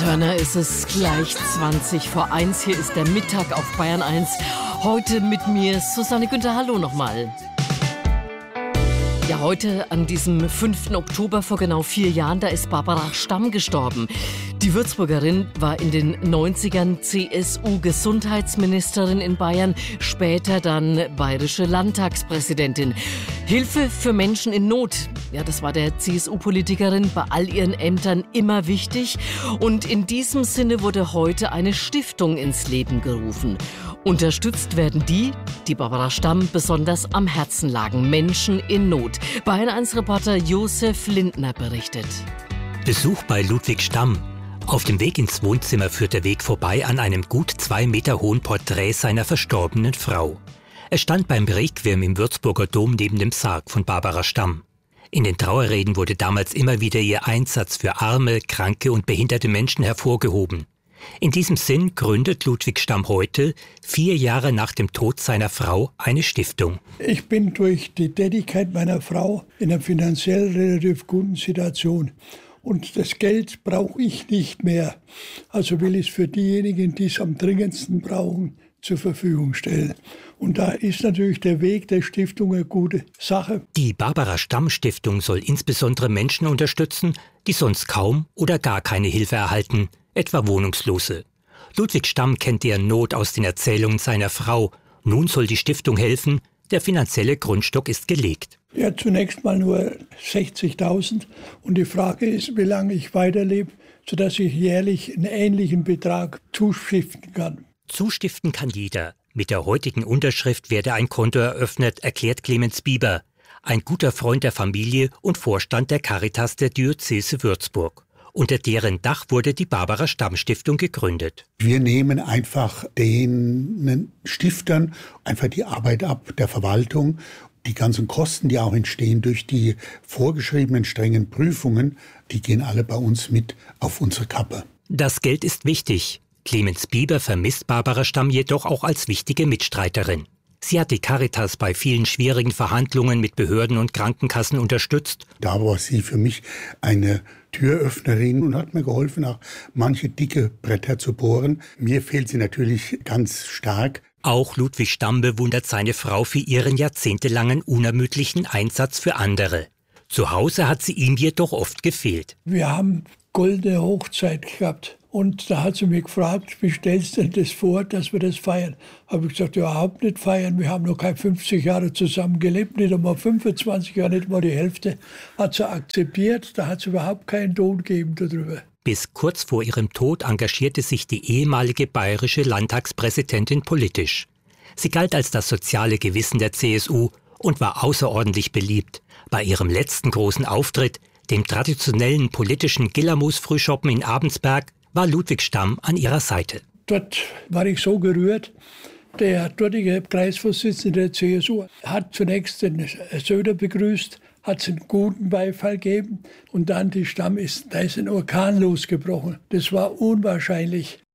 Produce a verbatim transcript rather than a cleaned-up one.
Körner ist es gleich zwanzig vor eins. Hier ist der Mittag auf Bayern eins. Heute mit mir Susanne Günther. Hallo nochmal. Ja, heute an diesem fünften Oktober vor genau vier Jahren, da ist Barbara Stamm gestorben. Die Würzburgerin war in den neunzigern C S U-Gesundheitsministerin in Bayern, später dann bayerische Landtagspräsidentin. Hilfe für Menschen in Not, ja, das war der C S U-Politikerin bei all ihren Ämtern immer wichtig. Und in diesem Sinne wurde heute eine Stiftung ins Leben gerufen. Unterstützt werden die, die Barbara Stamm besonders am Herzen lagen, Menschen in Not. Bayern eins Reporter Josef Lindner berichtet. Besuch bei Ludwig Stamm. Auf dem Weg ins Wohnzimmer führt der Weg vorbei an einem gut zwei Meter hohen Porträt seiner verstorbenen Frau. Er stand beim Requiem im Würzburger Dom neben dem Sarg von Barbara Stamm. In den Trauerreden wurde damals immer wieder ihr Einsatz für arme, kranke und behinderte Menschen hervorgehoben. In diesem Sinn gründet Ludwig Stamm heute, vier Jahre nach dem Tod seiner Frau, eine Stiftung. Ich bin durch die Tätigkeit meiner Frau in einer finanziell relativ guten Situation. Und das Geld brauche ich nicht mehr. Also will ich es für diejenigen, die es am dringendsten brauchen, zur Verfügung stellen. Und da ist natürlich der Weg der Stiftung eine gute Sache. Die Barbara Stamm Stiftung soll insbesondere Menschen unterstützen, die sonst kaum oder gar keine Hilfe erhalten, etwa Wohnungslose. Ludwig Stamm kennt deren Not aus den Erzählungen seiner Frau. Nun soll die Stiftung helfen, der finanzielle Grundstock ist gelegt. Ja, zunächst mal nur sechzigtausend. Und die Frage ist, wie lange ich weiterlebe, sodass ich jährlich einen ähnlichen Betrag zustiften kann. Zustiften kann jeder. Mit der heutigen Unterschrift werde ein Konto eröffnet, erklärt Clemens Bieber, ein guter Freund der Familie und Vorstand der Caritas der Diözese Würzburg. Unter deren Dach wurde die Barbara Stamm Stiftung gegründet. Wir nehmen einfach den Stiftern einfach die Arbeit ab, der Verwaltung. Die ganzen Kosten, die auch entstehen durch die vorgeschriebenen strengen Prüfungen, die gehen alle bei uns mit auf unsere Kappe. Das Geld ist wichtig. Clemens Bieber vermisst Barbara Stamm jedoch auch als wichtige Mitstreiterin. Sie hat die Caritas bei vielen schwierigen Verhandlungen mit Behörden und Krankenkassen unterstützt. Da war sie für mich eine Türöffnerin und hat mir geholfen, auch manche dicke Bretter zu bohren. Mir fehlt sie natürlich ganz stark. Auch Ludwig Stamm bewundert seine Frau für ihren jahrzehntelangen unermüdlichen Einsatz für andere. Zu Hause hat sie ihm jedoch oft gefehlt. Wir haben goldene Hochzeit gehabt. Und da hat sie mich gefragt, wie stellst du denn das vor, dass wir das feiern? Habe ich gesagt, überhaupt nicht feiern. Wir haben noch keine fünfzig Jahre zusammen gelebt, nicht einmal fünfundzwanzig Jahre, nicht mal die Hälfte. Hat sie akzeptiert, da hat es überhaupt keinen Ton gegeben darüber. Bis kurz vor ihrem Tod engagierte sich die ehemalige bayerische Landtagspräsidentin politisch. Sie galt als das soziale Gewissen der C S U und war außerordentlich beliebt. Bei ihrem letzten großen Auftritt, dem traditionellen politischen Gillermoos-Frühschoppen in Abensberg, war Ludwig Stamm an ihrer Seite. Dort war ich so gerührt. Der dortige Kreisvorsitzende der C S U hat zunächst den Söder begrüßt, hat einen guten Beifall gegeben und dann die Stamm ist, da ist ein Orkan losgebrochen. Das war unwahrscheinlich.